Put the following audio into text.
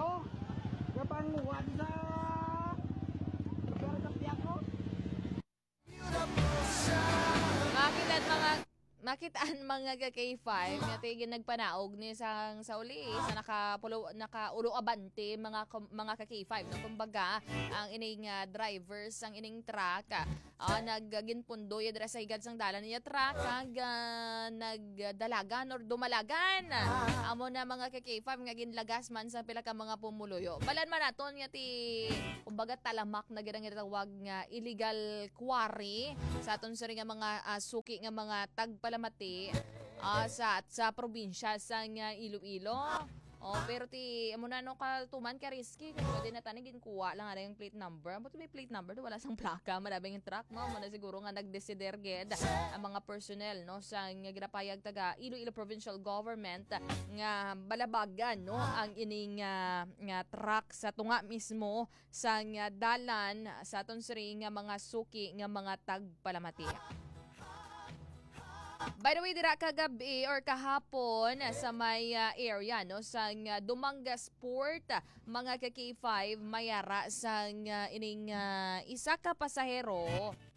Ilo, kapanguhan sa lugar ng Piako. Makitaan mga ka-K5 nga tigin nagpanaog ni sa uli sa nakaulo abante mga ka-K5 no, kumbaga ang ining drivers ang ining truck nagginpundo yadra sa higad sang dalan niya truck nagdalagan or dumalagan amo na mga ka-K5 nga ginlagas man sa pila ka mga pumuluyo balan man naton nga ti kumbaga talamak na gidang tawag nga illegal quarry sa aton sa nga mga suki nga mga tagpalamati sa probinsya sa nga Iloilo. Pero ti amo na no ka tuman ka risky kasi pwede na tanigin kuha lang ada yung plate number. But may plate number do wala sang plaka, madabing yung truck no. Muna siguro nga nagdesider ged ang mga personnel no sa nga ginapayag taga Iloilo Provincial Government nga balabagan no ang ining nga truck sa tunga mismo sa nga dalan sa aton siri nga mga suki nga mga tagpalamati. By the way, dira kagabi or kahapon sa may area no sa Dumangas Port, mga ka-K5 mayara sa ining isa ka pasahero